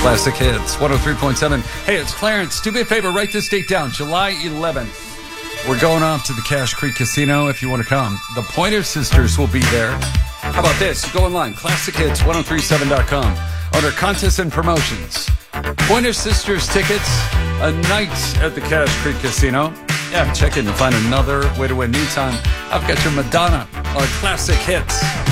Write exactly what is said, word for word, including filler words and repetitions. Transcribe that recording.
Classic Hits, one oh three point seven. Hey, it's Clarence. Do me a favor, write this date down, July eleventh. We're going off to the Cache Creek Casino if you want to come. The Pointer Sisters will be there. How about this? You go online, classic hits ten thirty-seven dot com, under contests and promotions. Pointer Sisters tickets, a night at the Cache Creek Casino. Yeah, check in to find another way to win. Meantime, I've got your Madonna, our classic hits.